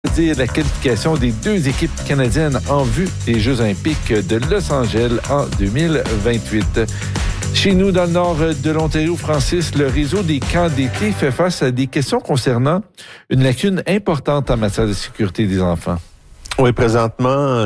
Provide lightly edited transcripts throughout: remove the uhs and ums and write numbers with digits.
Dire la qualification des deux équipes canadiennes en vue des Jeux olympiques de Los Angeles en 2028. Chez nous, dans le nord de l'Ontario, Francis, le réseau des camps d'été fait face à des questions concernant une lacune importante en matière de sécurité des enfants. Oui, présentement,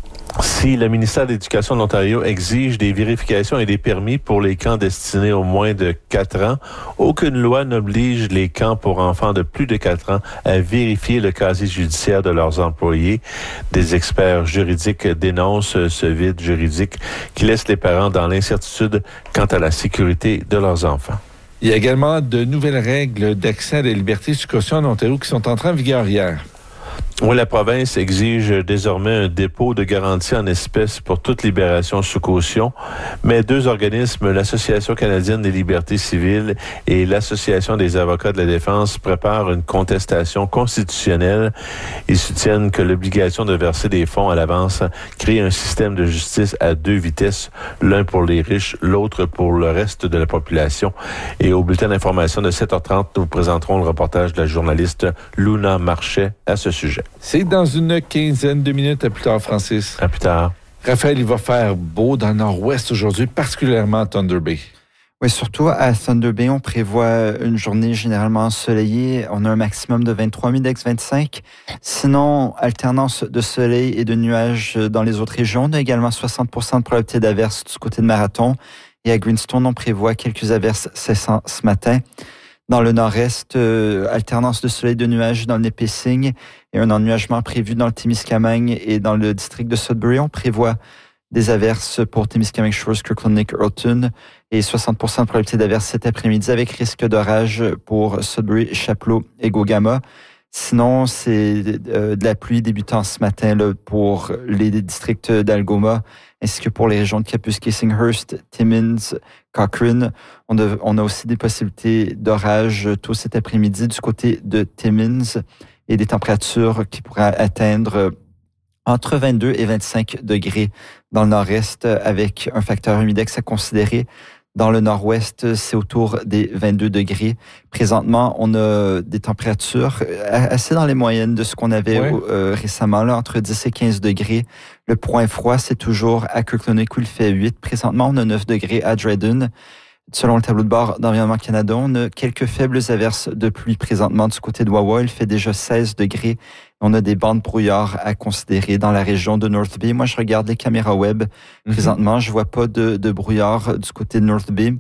si le ministère de l'Éducation de l'Ontario exige des vérifications et des permis pour les camps destinés aux moins de 4 ans, aucune loi n'oblige les camps pour enfants de plus de 4 ans à vérifier le casier judiciaire de leurs employés. Des experts juridiques dénoncent ce vide juridique qui laisse les parents dans l'incertitude quant à la sécurité de leurs enfants. Il y a également de nouvelles règles d'accès à la liberté sous caution en Ontario qui sont entrées en vigueur hier. Oui, la province exige désormais un dépôt de garantie en espèces pour toute libération sous caution, mais deux organismes, l'Association canadienne des libertés civiles et l'Association des avocats de la défense, préparent une contestation constitutionnelle. Ils soutiennent que l'obligation de verser des fonds à l'avance crée un système de justice à deux vitesses, l'un pour les riches, l'autre pour le reste de la population. Et au bulletin d'information de 7h30, nous présenterons le reportage de la journaliste Luna Marchais à ce sujet. C'est dans une quinzaine de minutes. À plus tard, Francis. À plus tard. Raphaël, il va faire beau dans le nord-ouest aujourd'hui, particulièrement à Thunder Bay. Oui, surtout à Thunder Bay, on prévoit une journée généralement ensoleillée. On a un maximum de 23 index 25. Sinon, alternance de soleil et de nuages dans les autres régions. On a également 60% de probabilité d'averses du côté de Marathon. Et à Greenstone, on prévoit quelques averses cessant ce matin. Dans le nord-est, alternance de soleil et de nuages dans le Nipissing et un ennuagement prévu dans le Témiscamingue et dans le district de Sudbury. On prévoit des averses pour Témiscamingue Shores, Kirkland Lake, Hurton et 60% de probabilité d'averses cet après-midi avec risque d'orage pour Sudbury, Chapleau et Gogama. Sinon, c'est de la pluie débutant ce matin là, pour les districts d'Algoma, ainsi que pour les régions de Kapuskasing-Hearst, Timmins, Cochrane. On a aussi des possibilités d'orage tôt cet après-midi du côté de Timmins et des températures qui pourraient atteindre entre 22 et 25 degrés dans le nord-est avec un facteur humidex à considérer. Dans le nord-ouest, c'est autour des 22 degrés. Présentement, on a des températures assez dans les moyennes de ce qu'on avait récemment, là, entre 10 et 15 degrés. Le point froid, c'est toujours à Kirkland Lake où il fait 8. Présentement, on a 9 degrés à Dryden. Selon le tableau de bord d'Environnement Canada, on a quelques faibles averses de pluie présentement du côté de Wawa. Il fait déjà 16 degrés. On a des bandes brouillard à considérer dans la région de North Bay. Moi, je regarde les caméras web. Présentement, je vois pas de brouillard du côté de North Bay.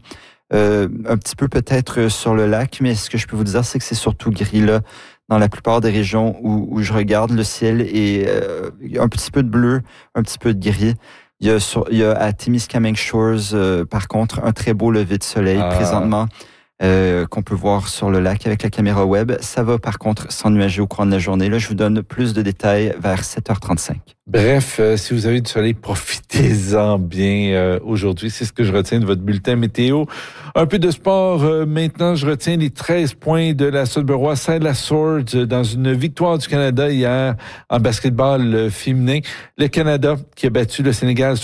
Un petit peu peut-être sur le lac, mais ce que je peux vous dire, c'est que c'est surtout gris là. Dans la plupart des régions où je regarde, le ciel est un petit peu de bleu, un petit peu de gris. Il y a à Témiscamingue Shores, par contre, un très beau lever de soleil présentement qu'on peut voir sur le lac avec la caméra web. Ça va par contre s'ennuager au cours de la journée. Là, je vous donne plus de détails vers 7h35. Bref, si vous avez du soleil, profitez-en bien aujourd'hui. C'est ce que je retiens de votre bulletin météo. Un peu de sport maintenant. Je retiens les 13 points de la Sudbury Silas Swords dans une victoire du Canada hier en basketball féminin. Le Canada qui a battu le Sénégal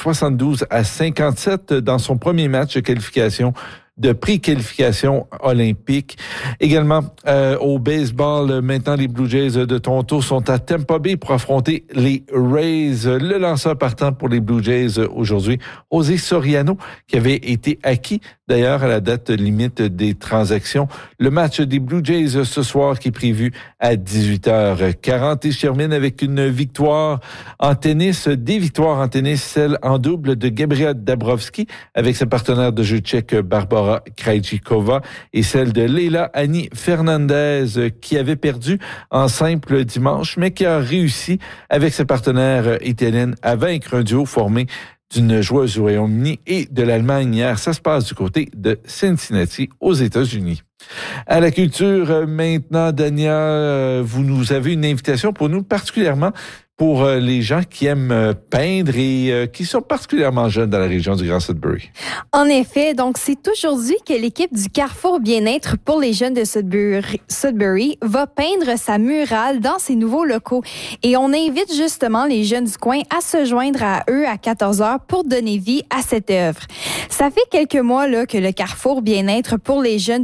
72-57 dans son premier match de qualification de pré-qualification olympique. Également, au baseball, maintenant, les Blue Jays de Toronto sont à Tampa Bay pour affronter les Rays. Le lanceur partant pour les Blue Jays aujourd'hui, José Soriano, qui avait été acquis d'ailleurs à la date limite des transactions. Le match des Blue Jays ce soir qui est prévu à 18h40 et je termine avec une victoire en tennis, des victoires en tennis, celle en double de Gabriela Dabrowski avec sa partenaire de jeu tchèque Barbara Krejcikova et celle de Leila Annie Fernandez qui avait perdu en simple dimanche mais qui a réussi avec sa partenaire italienne à vaincre un duo formé d'une joueuse du Royaume-Uni et de l'Allemagne hier. Ça se passe du côté de Cincinnati aux États-Unis. À la culture, maintenant, Dania, vous nous avez une invitation pour nous, particulièrement pour les gens qui aiment peindre et qui sont particulièrement jeunes dans la région du Grand Sudbury. En effet, donc c'est aujourd'hui que l'équipe du Carrefour Bien-être pour les jeunes de Sudbury va peindre sa murale dans ses nouveaux locaux. Et on invite justement les jeunes du coin à se joindre à eux à 14h pour donner vie à cette œuvre. Ça fait quelques mois là, que le Carrefour Bien-être pour les jeunes de Sudbury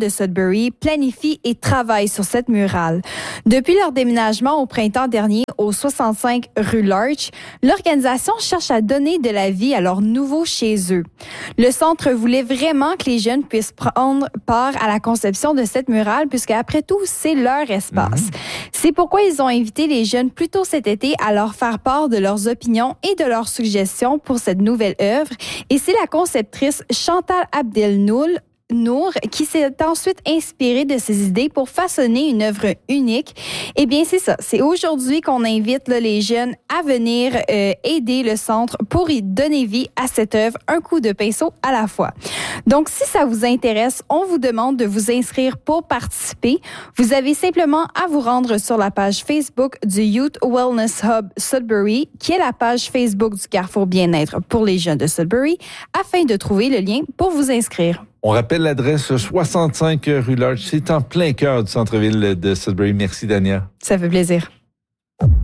Sudbury planifient et travaillent sur cette murale. Depuis leur déménagement au printemps dernier au 65 rue Larch, l'organisation cherche à donner de la vie à leur nouveau chez eux. Le centre voulait vraiment que les jeunes puissent prendre part à la conception de cette murale puisque après tout, c'est leur espace. C'est pourquoi ils ont invité les jeunes plus tôt cet été à leur faire part de leurs opinions et de leurs suggestions pour cette nouvelle œuvre. Et c'est la conceptrice Chantal Abdelnour qui s'est ensuite inspirée de ces idées pour façonner une œuvre unique. Eh bien, c'est ça. C'est aujourd'hui qu'on invite les jeunes à venir aider le centre pour y donner vie à cette œuvre, un coup de pinceau à la fois. Donc, si ça vous intéresse, on vous demande de vous inscrire pour participer. Vous avez simplement à vous rendre sur la page Facebook du Youth Wellness Hub Sudbury, qui est la page Facebook du Carrefour Bien-être pour les jeunes de Sudbury, afin de trouver le lien pour vous inscrire. On rappelle l'adresse 65 rue Larch. C'est en plein cœur du centre-ville de Sudbury. Merci, Dania. Ça fait plaisir.